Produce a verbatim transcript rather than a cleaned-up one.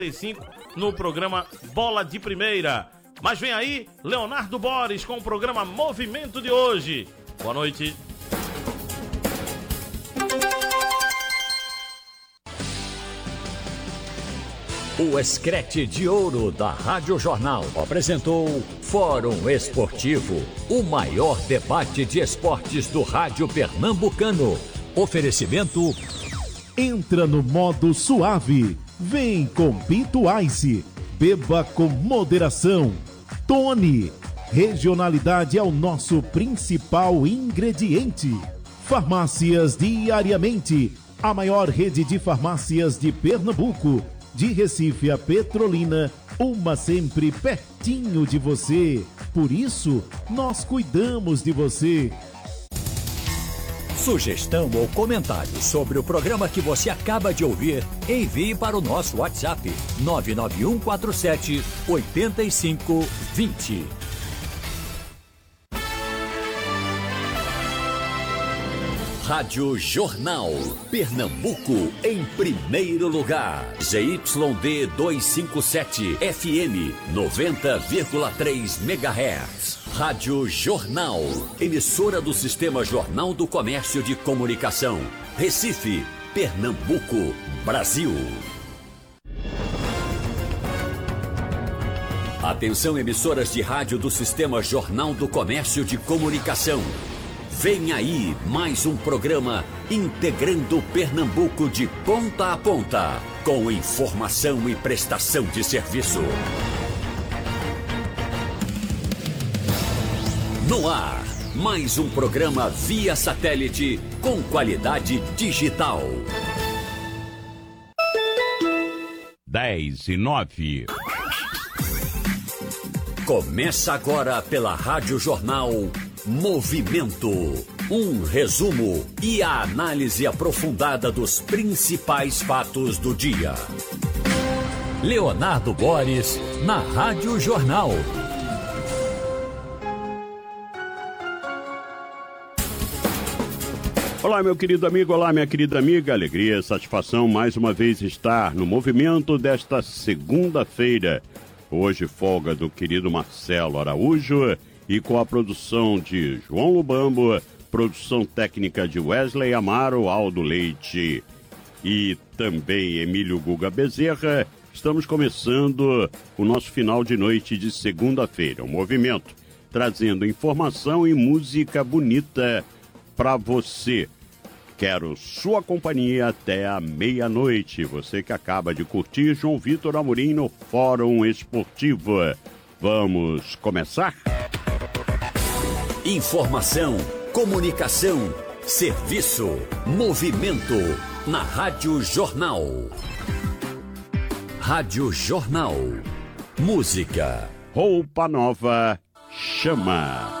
no programa Bola de Primeira. Mas vem aí, Leonardo Boris com o programa Movimento de hoje. Boa noite. O Escrete de Ouro da Rádio Jornal apresentou Fórum Esportivo, o maior debate de esportes do rádio pernambucano. Oferecimento... Entra no modo suave. Vem com Pinto Ice. Beba com moderação. Tony. Regionalidade é o nosso principal ingrediente. Farmácias Diariamente. A maior rede de farmácias de Pernambuco. De Recife a Petrolina, uma sempre pertinho de você. Por isso, nós cuidamos de você. Sugestão ou comentário sobre o programa que você acaba de ouvir, envie para o nosso WhatsApp nove nove um quatro sete oito cinco dois zero. Rádio Jornal, Pernambuco em primeiro lugar. Z Y D duzentos e cinquenta e sete, F M noventa vírgula três megahertz. Rádio Jornal, emissora do Sistema Jornal do Comércio de Comunicação. Recife, Pernambuco, Brasil. Atenção, emissoras de rádio do Sistema Jornal do Comércio de Comunicação. Vem aí mais um programa integrando Pernambuco de ponta a ponta, com informação e prestação de serviço. No ar, mais um programa via satélite com qualidade digital. dez e nove. Começa agora pela Rádio Jornal Movimento. Um resumo e a análise aprofundada dos principais fatos do dia. Leonardo Boris, na Rádio Jornal. Olá, meu querido amigo, olá, minha querida amiga. Alegria, satisfação mais uma vez estar no movimento desta segunda-feira. Hoje, folga do querido Marcelo Araújo e com a produção de João Lubambo, produção técnica de Wesley Amaro, Aldo Leite e também Emílio Guga Bezerra, estamos começando o nosso final de noite de segunda-feira. Um movimento trazendo informação e música bonita para você. Quero sua companhia até a meia-noite. Você que acaba de curtir João Vitor Amorim no Fórum Esportivo. Vamos começar? Informação, comunicação, serviço, movimento na Rádio Jornal. Rádio Jornal. Música. Roupa Nova chama.